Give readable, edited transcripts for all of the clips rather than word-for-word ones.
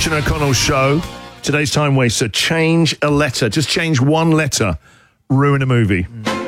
Christian O'Connell Show. Today's time waster, change a letter. Just change one letter. Ruin a movie.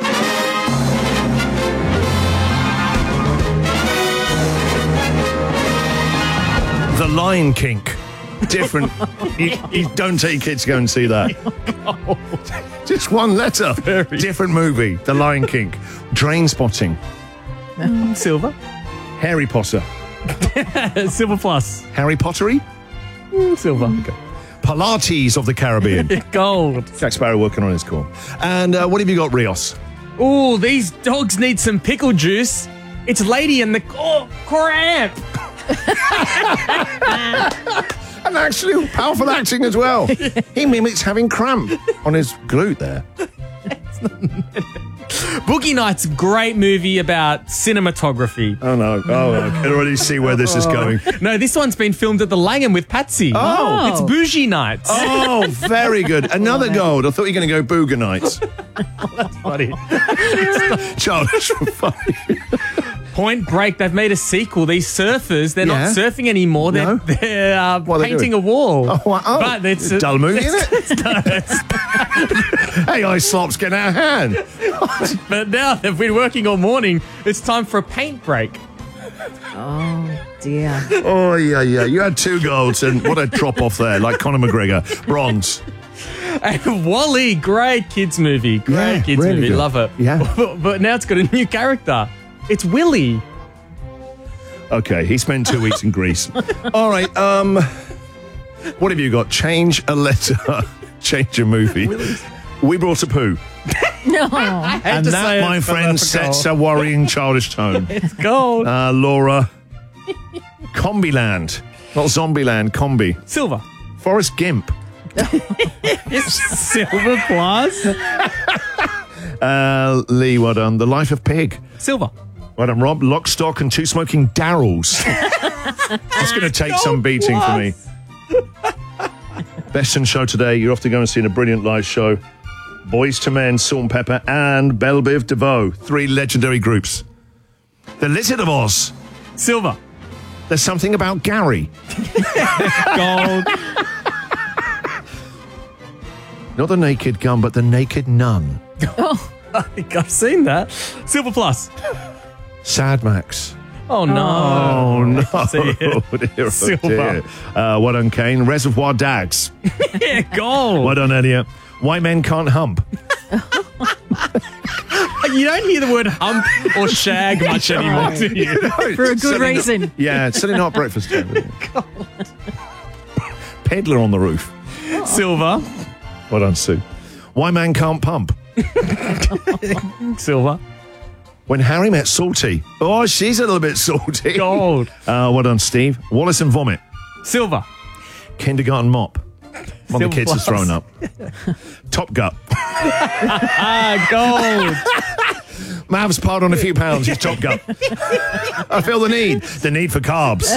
The Lion King. Different. you don't take kids to go and see that. Just one letter. Different movie. The Lion King. Train Spotting. Silver. Harry Potter. Silver plus. Harry Pottery. Silver. Pilates of the Caribbean. Gold. Jack Sparrow working on his call. And what have you got, Rios? Oh, these dogs need some pickle juice. It's Lady and the cramp. And actually, powerful acting as well. He mimics having cramp on his glute there. Boogie Nights, great movie about cinematography. Oh, no. Oh, I can already see where this is going. No, this one's been filmed at the Langham with Patsy. Oh. It's Bougie Nights. Oh, very good. Another gold. I thought you were going to go Booger Nights. That's funny. Childish for funny. Point Break, they've made a sequel. These surfers, they're not surfing anymore. They're, No? they're What are they painting doing? a wall. Oh. But it's a dull movie, isn't it? Hey, Ice Slop's getting out of hand. But now they've been working all morning. It's time for a paint break. Oh, dear. Oh, yeah. You had 2 golds, and what a drop off there, like Conor McGregor. Bronze. And Wall-E, great kids movie. Great kids really movie. good. Love it. Yeah. But now it's got a new character. It's Willy. Okay, he spent 2 weeks in Greece. All right, what have you got? Change a letter. Change a movie. We brought a poo. No. And that, my friend, sets a worrying childish tone. It's gold. Laura. Combiland. Not Zombieland, Combi. Silver. Forrest Gimp. Silver plus. Lee, well done. The Life of Pig. Silver. Well done, Rob. Lock, Stock and Two Smoking Darrells. It's going to take some beating for me. Best in Show today. You're off to go and see a brilliant live show. Boys to Men, Salt and Pepper, and Belle Biv DeVoe. 3 legendary groups. The Lizard of Oz. Silver. There's something about Gary. Gold. Not the Naked Gun, but the Naked Nun. I think I've seen that. Silver plus. Sad Max. Oh, no. Oh, no. See it. Oh, dear, oh, Silver. dear. Well done, Kane. Reservoir Dags. Yeah, gold. Well done, Elliot. White Men Can't Hump. You don't hear the word hump or shag much anymore, do you? For a good reason. Yeah, it's certainly not breakfast time. Peddler on the Roof. Silver. Well done, Sue. Why Man Can't Pump. Silver. When Harry Met Salty. Oh, she's a little bit salty. Gold. Well done, Steve. Wallace and Vomit. Silver. Kindergarten Mop. One of the kids Silver has thrown up. Top Gut. Gold. Mav's piled on a few pounds. He's Top Gut. I feel the need for carbs.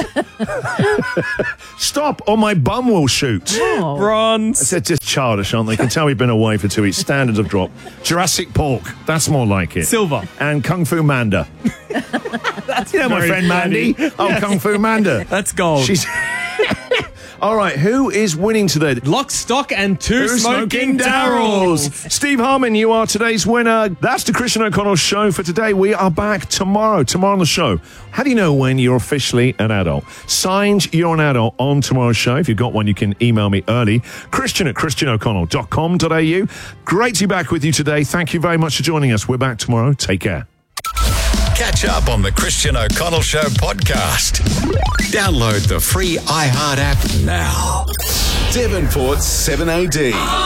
Stop or my bum will shoot. Bronze. They're just childish, aren't they? You can tell we've been away for 2 weeks. Standards have dropped. Jurassic Pork. That's more like it. Silver. And Kung Fu Manda. That's You know my friend Mandy? Oh, Yes. Kung Fu Manda. That's gold. She's... All right, who is winning today? Lock, Stock and Two Smoking Darrells. Steve Harmon, you are today's winner. That's the Christian O'Connell Show for today. We are back tomorrow on the show. How do you know when you're officially an adult? Signed, you're an adult on tomorrow's show. If you've got one, you can email me early. Christian@christianoconnell.com.au. Great to be back with you today. Thank you very much for joining us. We're back tomorrow. Take care. Catch up on the Christian O'Connell Show podcast. Download the free iHeart app now. Devonport's 7AD.